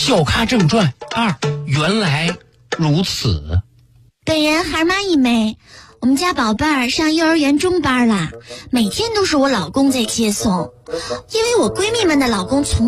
小咖正传2，原来如此。 本人孩妈一枚，我们家宝贝儿上幼儿园中班了，每天都是我老公在接送，因为我闺蜜们的老公从